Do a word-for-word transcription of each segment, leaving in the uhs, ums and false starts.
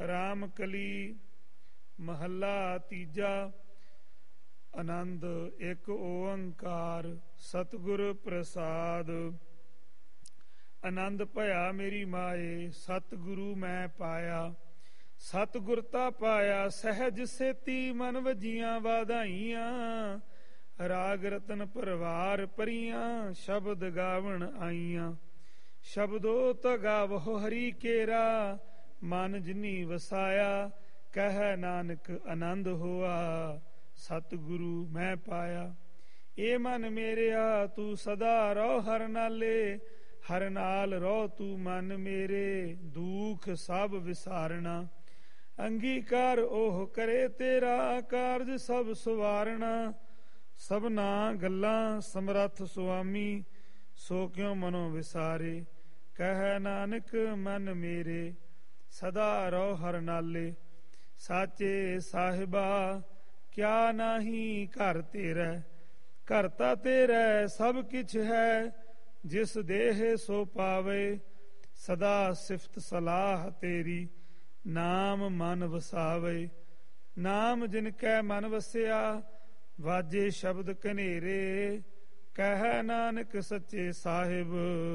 ਰਾਮ ਕਲੀ ਮਹੱਲਾ ਤੀਜਾ। ਆਨੰਦ ਇੱਕ ਓੰਕਾਰ ਸਤਿਗੁਰ ਪ੍ਰਸਾਦ। ਆਨੰਦ ਭਇਆ ਮੇਰੀ ਮਾਏ ਸਤਿਗੁਰੂ ਮੈਂ ਪਾਇਆ। ਸਤਿਗੁਰਤਾ ਪਾਇਆ ਸਹਿਜ ਸੇਤੀ ਮਨ ਵਜੀਆਂ ਵਾਧਾਈਆਂ। ਰਾਗ ਰਤਨ ਪਰਵਾਰ ਪਰੀਆਂ ਸ਼ਬਦ ਗਾਵਣ ਆਈਆਂ। ਸ਼ਬਦੋ ਤ ਗਾਵਹੁ ਹਰੀ ਕੇਰਾ ਮਨ ਜਿਨੀ ਵਸਾਇਆ। ਕਹਿ ਨਾਨਕ ਆਨੰਦ ਹੋਆ ਸਤਿਗੁਰੂ ਮੈਂ ਪਾਇਆ। ਏ ਮਨ ਮੇਰਿਆ ਤੂੰ ਸਦਾ ਰਹੁ ਹਰ ਨਾਲੇ। ਹਰ ਨਾਲ ਰਹੁ ਤੂੰ ਮਨ ਮੇਰੇ ਦੁਖ ਸਭ ਵਿਸਾਰਣਾ। ਅੰਗੀਕਾਰ ਉਹ ਕਰੇ ਤੇਰਾ ਕਾਰਜ ਸਭ ਸਵਾਰਣਾ। ਸਭਨਾ ਗੱਲਾਂ ਸਮਰੱਥ ਸੁਆਮੀ ਸੋ ਕਿਉ ਮਨੋ ਵਿਸਾਰੇ। ਕਹਿ ਨਾਨਕ ਮਨ ਮੇਰੇ ਸਦਾ ਰਹੁ ਹਰ ਨਾਲੇ। ਸਾਚੇ ਸਾਹਿਬਾ ਕਿਆ ਨਾਹੀ ਘਰ ਤੇਰਾ। ਘਰ ਤਾਂ ਤੇਰਾ ਸਭ ਕਿਛ ਹੈ ਜਿਸ ਦੇਹ ਸੋ ਪਾਵੇ। ਸਦਾ ਸਿਫਤ ਸਲਾਹ ਤੇਰੀ ਨਾਮ ਮਨ ਵਸਾਵੇ। ਨਾਮ ਜਿਨ ਕੈ ਮਨ ਵਸਿਆ ਵਾਜੇ ਸ਼ਬਦ ਕਨੇਰੇ। ਕਹਿ ਨਾਨਕ ਸੱਚੇ ਸਾਹਿਬ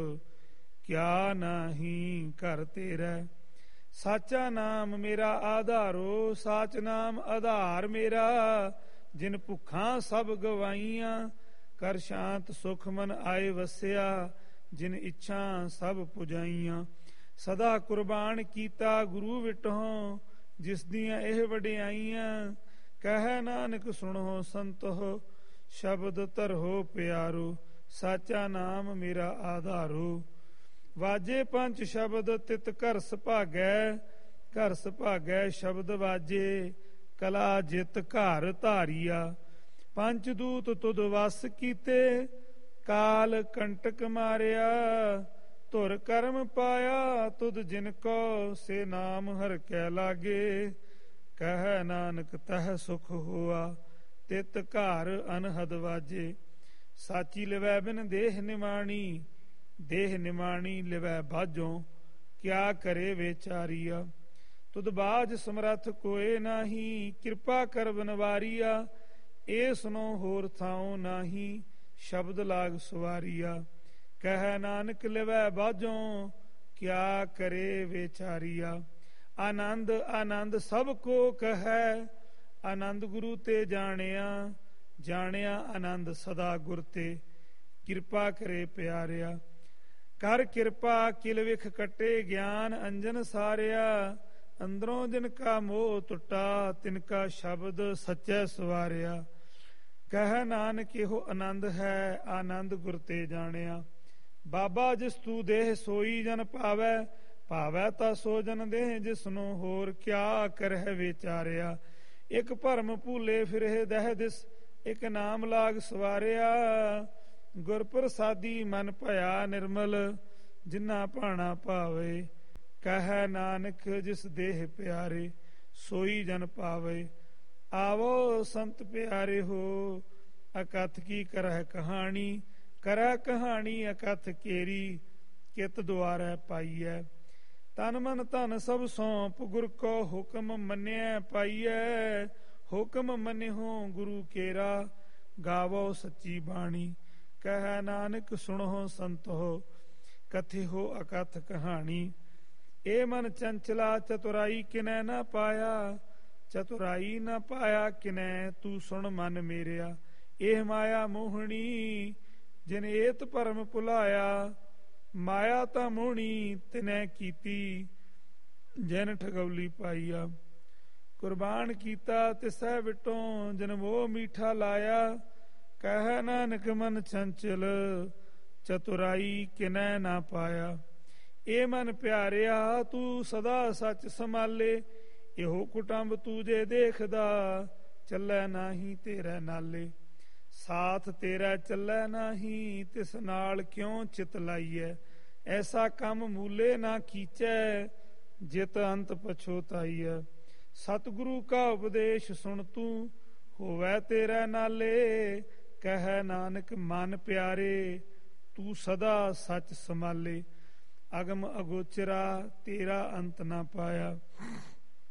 ਕਿਆ ਨਾਹੀ ਘਰ ਤੇਰਾ। ਸਾਚਾ ਨਾਮ ਮੇਰਾ ਆਧਾਰੋ ਸਾਚ ਨਾਮ ਆਧਾਰ ਮੇਰਾ। ਜਿਨ ਭੁੱਖਾਂ ਸਭ ਗਵਾਈਆਂ ਕਰ ਸ਼ਾਂਤ ਸੁਖ ਮਨ ਆਏ ਵਸਿਆ। ਜਿਨ ਇੱਛਾ ਸਭ ਪੁਜਾਈਆਂ ਸਦਾ ਕੁਰਬਾਨ ਕੀਤਾ ਗੁਰੂ ਵਿਟਹੁ ਜਿਸ ਦੀਆਂ ਇਹ ਵਡਿਆਈਆਂ। ਕਹਿ ਨਾਨਕ ਸੁਣੋ ਸੰਤੋ ਸ਼ਬਦ ਧਰੋ ਪਿਆਰੋ। ਸਾਚਾ ਨਾਮ ਮੇਰਾ ਆਧਾਰੋ। ਵਾਜੇ ਪੰਜ ਸ਼ਬਦ ਤਿਤ ਘਰ ਸੁਭਾਗੈ। ਘਰ ਸੁਭਾਗੈ ਸ਼ਬਦ ਵਾਜੇ ਕਲਾ ਜਿਤ ਘਰ ਧਾਰੀਆ। ਪੰਜ ਦੂਤ ਤੁਧ ਵਸ ਕੀਤੇ ਕਾਲ ਕੰਟਕ ਮਾਰਿਆ। ਧੁਰ ਕਰਮ ਪਾਇਆ ਤੁਧ ਜਿਨ ਕੋ ਸੇ ਨਾਮ ਹਰਿ ਕੈ ਲਾਗੇ। ਕਹਿ ਨਾਨਕ ਤਹ ਸੁਖ ਹੋਆ ਤਿਤ ਘਰ ਅਨਹਦ ਵਾਜੇ। ਸਾਚੀ ਲਿਵੈ ਬਿਨ ਦੇਹ ਨਿਮਾਣੀ ਦੇਹ ਨਿਮਾਣੀ ਲਿਵੈ ਬਾਝੋਂ। ਕਿਆ ਕਰੇ ਵਿਚਾਰੀਆ ਤੁਧ ਬਾਝ ਸਮਰੱਥ ਕੋਏ ਨਾਹੀ। ਕਿਰਪਾ ਕਰ ਬਨਵਾਰੀਆ ਏ ਸੁਨੋ ਹੋਰ ਥਾਉ ਨਾਹੀ। ਸ਼ਬਦ ਲਾਗ ਸਵਾਰੀਆ ਕਹਿ ਨਾਨਕ ਲਿਵੈ ਬਾਝੋਂ। ਕਿਆ ਕਰੇ ਵਿਚਾਰੀਆ ਆਨੰਦ ਆਨੰਦ ਸਭ ਕੋ ਕਹੈ। ਆਨੰਦ ਗੁਰੂ ਤੇ ਜਾਣਿਆ ਜਾਣਿਆ ਆਨੰਦ ਸਦਾ ਗੁਰ ਤੇ। ਕਿਰਪਾ ਕਰੇ ਪਿਆਰਿਆ ਕਰ ਕਿਰਪਾ ਕਿਲ ਵਿਖ ਕੱਟੇ ਗਿਆਨ ਅੰਜਨ ਸਾਰਿਆ। ਅੰਦਰੋਂ ਜਿਨ ਕਾ ਮੋਹ ਟੁੱਟਾ ਤਿਨ ਕਾ ਸ਼ਬਦ ਸੱਚੈ ਸਵਾਰਿਆ। ਕਹਿ ਨਾਨਕ ਇਹੋ ਆਨੰਦ ਹੈ ਆਨੰਦ ਗੁਰ ਤੇ ਜਾਣਿਆ। ਬਾਬਾ ਜਿਸ ਤੂੰ ਦੇਹ ਸੋਈ ਜਨ ਪਾਵੈ। ਭਾਵੈ ਤਾਂ ਸੋ ਜਨ ਦੇਹ ਜਿਸਨੂੰ ਹੋਰ ਕਿਆ ਕਰਹਿ ਵਿਚਾਰਿਆ। ਇੱਕ ਭਰਮ ਭੂਲੇ ਫਿਰੇ ਦਹਿ ਦਿਸ ਇੱਕ ਨਾਮ ਲਾਗ ਸਵਾਰਿਆ। ਗੁਰ ਪ੍ਰਸਾਦੀ ਮਨ ਭਇਆ ਨਿਰਮਲ ਜਿਨਾ ਭਾਣਾ ਭਾਵੇ। ਕਹਿ ਨਾਨਕ ਜਿਸ ਦੇਹ ਪਿਆਰੇ ਸੋਈ ਜਨ ਪਾਵੇ। ਆਵੋ ਸੰਤ ਪਿਆਰੇ ਹੋ ਅਕਥ ਕੀ ਕਰਹਿ ਕਹਾਣੀ। ਕਰਹਿ ਕਹਾਣੀ ਅਕਥ ਕੇਰੀ ਕਿਤ ਦੁਆਰੈ ਪਾਈਐ। ਤਨ ਮਨ ਧਨ ਸਭ ਸੌਂਪ ਗੁਰ ਕੋ ਹੁਕਮ ਮੰਨਿਐ ਪਾਈਐ। ਹੁਕਮ ਮੰਨਿਓ ਗੁਰੂ ਕੇਰਾ ਗਾਵੋ ਸੱਚੀ ਬਾਣੀ। ਕਹਿ ਨਾਨਕ ਸੁਣੋ ਸੰਤੋ ਕਥਿਓ ਅਕਥ ਕਹਾਣੀ। ਏ ਮਨ ਚੰਚਲਾ ਚਤੁਰਾਈ ਕਿਨੈ ਨਾ ਪਾਇਆ। ਚਤੁਰਾਈ ਨਾ ਪਾਇਆ ਕਿਨੈ ਤੂੰ ਸੁਣ ਮਨ ਮੇਰਿਆ। ਇਹ ਮਾਇਆ ਮੋਹਣੀ ਜਿਨ ਏਤ ਭਰਮ ਭੁਲਾਇਆ। ਮਾਇਆ ਤਾਂ ਮੋਹਣੀ ਤਿਨੈ ਕੀਤੀ ਜਿਨ ਠਗੌਲੀ ਪਾਈਆ। ਕੁਰਬਾਨ ਕੀਤਾ ਤਿਸੈ ਵਿਟੋਂ ਜਿਨ ਮੋਹ ਮੀਠਾ ਲਾਇਆ। ਕਹਿ ਨਾਨਕ ਮਨ ਚੰਚਲ ਚਤੁਰਾਈ ਕਿਨੈ ਨਾ ਪਾਇਆ। ਏ ਮਨ ਪਿਆਰਿਆ ਤੂੰ ਸਦਾ ਸੱਚ ਸੰਭਾਲੇ। ਇਹੋ ਕੁਟੰਬ ਤੂੰ ਜੇ ਦੇਖਦਾ ਚੱਲੈ ਨਾਹੀ ਤੇਰੇ ਨਾਲੇ। ਸਾਥ ਤੇਰਾ ਚੱਲੈ ਨਾਹੀ ਤਿਸ ਨਾਲ ਕਿਉ ਚਿਤ ਲਾਈਐ। ਐਸਾ ਕੰਮ ਮੂਲੇ ਨਾ ਕੀਚੈ ਜਿਤ ਅੰਤ ਪਛੋਤਾਈਐ। ਸਤਿਗੁਰੂ ਕਾ ਉਪਦੇਸ਼ ਸੁਣ ਤੂੰ ਹੋਵੈ ਤੇਰੇ ਨਾਲੇ। ਕਹਿ ਨਾਨਕ ਮਨ ਪਿਆਰੇ ਤੂੰ ਸਦਾ ਸੱਚ ਸੰਭਾਲੇ। ਅਗਮ ਅਗੋਚਰਾ ਤੇਰਾ ਅੰਤ ਨਾ ਪਾਇਆ।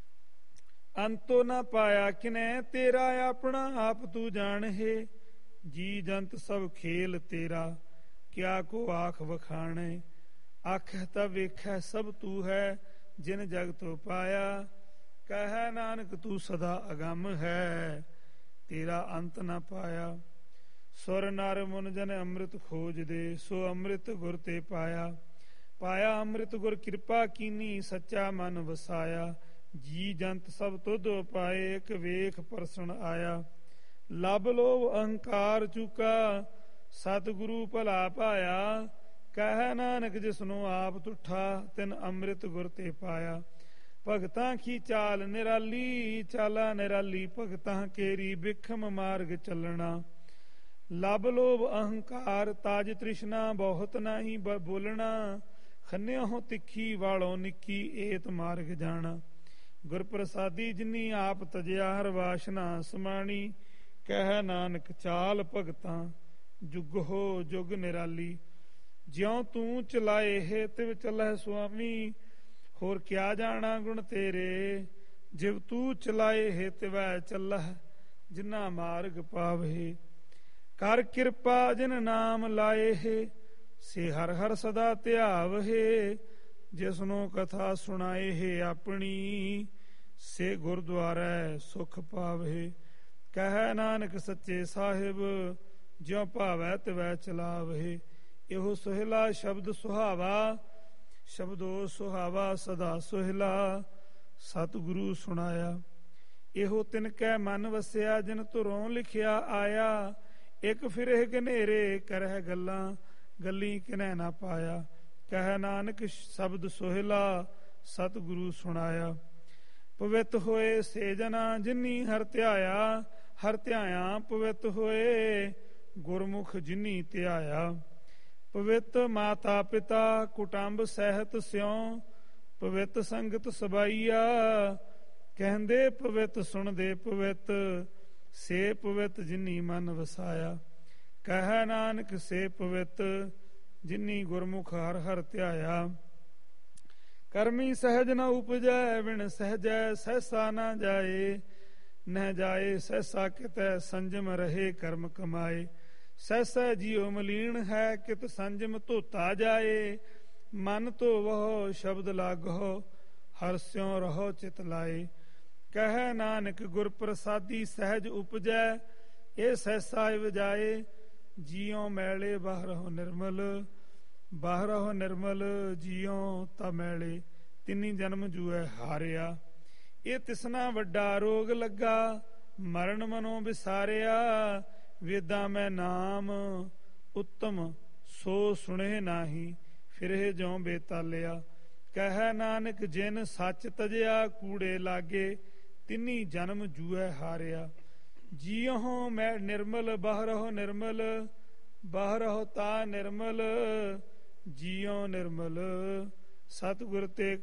ਅੰਤੋ ਨਾ ਪਾਇਆ ਕਿਨੈ ਤੇਰਾ ਆਪਣਾ ਆਪ ਤੂੰ ਜਾਣਹਿ। ਜੀ ਜੰਤ ਸਭ ਖੇਲ ਤੇਰਾ ਕਿਆ ਕੋ ਆਖ ਵਖਾਣੈ। ਆਖੈ ਤਾਂ ਵੇਖੈ ਸਭ ਤੂੰ ਹੈ ਜਿਨ ਜਗ ਤੋ ਪਾਇਆ। ਕਹਿ ਨਾਨਕ ਤੂੰ ਸਦਾ ਅਗੰਮ ਹੈ ਤੇਰਾ ਅੰਤ ਨਾ ਪਾਇਆ। ਸੁਰ ਨਰ ਮੁਨ ਜਨ ਅੰਮ੍ਰਿਤ ਖੋਜਦੇ ਸੋ ਅੰਮ੍ਰਿਤ ਗੁਰ ਤੇ ਪਾਇਆ। ਪਾਇਆ ਅੰਮ੍ਰਿਤ ਗੁਰ ਕਿਰਪਾ ਕੀਨੀ ਸੱਚਾ ਮਨ ਵਸਾਇਆ। ਜੀ ਜੰਤ ਸਭ ਤੁਧ ਪਾਏ ਇੱਕ ਵੇਖ ਪਰਸਣ ਆਇਆ। ਲਬ ਲੋਭ ਅਹੰਕਾਰ ਚੁਕਾ ਸਤਿਗੁਰੂ ਭਲਾ ਪਾਇਆ। ਕਹਿ ਨਾਨਕ ਜਿਸਨੂੰ ਆਪ ਤੁਠਾ ਤਿਨ ਅੰਮ੍ਰਿਤ ਗੁਰ ਤੇ ਪਾਇਆ। ਭਗਤਾਂ ਕੀ ਚਾਲ ਨਿਰਾਲੀ ਚਾਲਾ ਨਿਰਾਲੀ ਭਗਤਾਂ ਕੇਰੀ ਬਿਖਮ ਮਾਰਗ ਚੱਲਣਾ। ਲਬ ਲੋਭ ਅਹੰਕਾਰ ਤਾਜ ਤ੍ਰਿਸ਼ਨਾ ਬਹੁਤ ਨਹੀਂ ਬੋਲਣਾ। ਖੰਨਿਓ ਤਿੱਖੀ ਵਾਲੋਂ ਨਿੱਕੀ ਏਤ ਮਾਰਗ ਜਾਣਾ। ਗੁਰ ਪ੍ਰਸਾਦੀ ਜਿਨੀ ਆਪ ਤਜਿਆ ਹਰ ਵਾਸ਼ਨਾ ਸਮਾਣੀ। ਕਹਿ ਨਾਨਕ ਚਾਲ ਭਗਤਾਂ ਜੁਗ ਹੋ ਜੁਗ ਨਿਰਾਲੀ। ਜਿਉ ਤੂੰ ਚਲਾਏ ਹੈ ਤਿਵ ਚੱਲੈ ਸੁਆਮੀ। ਹੋਰ ਕਿਆ ਜਾਣਾ ਗੁਣ ਤੇਰੇ ਜਿਵ ਤੂੰ ਚਲਾਏ ਹੈ ਤਿਵੈ ਚੱਲਹਿ ਜਿਨਾ ਮਾਰਗ ਪਾਵੇ। ਕਰ ਕਿਰਪਾ ਜਿਨ ਨਾਮ ਲਾਏ ਹੈ ਸੇ ਹਰ ਹਰ ਸਦਾ ਧਿਆਵਹਿ। ਜਿਸਨੂੰ ਕਥਾ ਸੁਣਾਏ ਹੈ ਆਪਣੀ ਸੇ ਗੁਰਦੁਆਰੈ ਸੁਖ ਪਾਵੇ। ਕਹਿ ਨਾਨਕ ਸੱਚੇ ਸਾਹਿਬ ਜਿਉ ਭਾਵੈ ਤਿਵੈ ਚਲਾਵਹਿ। ਇਹੋ ਸੁਹਿਲਾ ਸ਼ਬਦ ਸੁਹਾਵਾ ਸ਼ਬਦੋ ਸੁਹਾਵਾ ਸਦਾ ਸੁਹਿਲਾ ਸਤਿਗੁਰੂ ਸੁਣਾਇਆ। ਇਹੋ ਤਿਨ ਕੈ ਮਨ ਵਸਿਆ ਜਿਨ ਧੁਰੋਂ ਲਿਖਿਆ ਆਇਆ। ਇੱਕ ਫਿਰੇ ਘਨੇਰੇ ਕਰਹਿ ਗੱਲਾਂ ਗੱਲੀ ਕਿਨੈ ਨਾ ਪਾਇਆ। ਕਹਿ ਨਾਨਕ ਸ਼ਬਦ ਸੁਹਿਲਾ ਸਤਿਗੁਰੂ ਸੁਣਾਇਆ। ਪਵਿੱਤ ਹੋਏ ਸੇ ਜਨਾ ਜਿਨੀ ਹਰ ਧਿਆਇਆ। ਹਰ ਧਿਆਇਆ ਪਵਿੱਤ ਹੋਏ ਗੁਰਮੁਖ ਜਿਨੀ ਧਿਆਇਆ। ਪਵਿੱਤ ਮਾਤਾ ਪਿਤਾ ਕੁਟੰਬ ਸਹਿਤ ਸਿਉ ਪਵਿੱਤ ਸੰਗਤ ਸਬਾਈਆ। ਕਹਿੰਦੇ ਪਵਿੱਤ ਸੁਣਦੇ ਪਵਿੱਤ ਸੇ ਪਵਿੱਤ ਜਿਨੀ ਮਨ ਵਸਾਇਆ। ਕਹਿ ਨਾਨਕ ਸੇ ਪਵਿੱਤ ਜਿਨੀ ਗੁਰਮੁਖ ਹਰ ਹਰ ਧਿਆਇਆ। ਕਰਮੀ ਸਹਿਜ ਨ ਉਪਜੈ ਬਿਨ ਸਹਿਜੈ ਸਹਿਸਾ ਨਾ ਜਾਏ। ਨ ਜਾਏ ਸਹਿਸਾ ਕਿਤੈ ਸੰਜਮ ਰਹੇ ਕਰਮ ਕਮਾਏ। ਸਹਿਸਾ ਜੀਉ ਮਲੀਨ ਹੈ ਕਿਤ ਸੰਜਮ ਧੋਤਾ ਜਾਏ। ਮਨ ਧੋਵਹੁ ਸ਼ਬਦ ਲਾਗਹੁ ਹਰਿ ਸਿਉ ਰਹੋ ਚਿਤ ਲਾਏ। ਕਹਿ ਨਾਨਕ ਗੁਰ ਪ੍ਰਸਾਦੀ ਸਹਿਜ ਉਪਜੈ ਇਹ ਸਹਿਸਾ ਵਜਾਏ। ਜੀਉ ਮੈਲੇ ਬਾਹਰਹੁ ਨਿਰਮਲ ਬਾਹਰਹੁ ਨਿਰਮਲ ਜੀਉ ਤਾ ਮੈਲੇ ਤਿੰਨੀ ਜਨਮ ਜੂਐ ਹਾਰਿਆ। ਇਹ ਤਿਸਨਾ ਵੱਡਾ ਰੋਗ ਲੱਗਾ ਮਰਨ ਮਨੋਂ ਵਿਸਾਰਿਆ। ਵੇਦਾਂ ਮੈਂ ਨਾਮ ਉੱਤਮ ਸੋ ਸੁਣੇ ਨਾਹੀ ਫਿਰੇ ਜਿਉ ਬੇਤਾਲਿਆ। ਕਹਿ ਨਾਨਕ ਜਿਨ ਸੱਚ ਤਜਿਆ ਕੂੜੇ ਲਾਗੇ ਤਿੰਨੀ ਜਨਮ ਜੂਐ ਹਾਰਿਆ। ਜੀਉ ਮੈਂ ਨਿਰਮਲ ਬਾਹਰਹੁ ਨਿਰਮਲ ਬਾਹਰਹੁ ਤਾ ਨਿਰਮਲ ਜੀਉ ਨਿਰਮਲ ਸਤਿਗੁਰ ਤੇ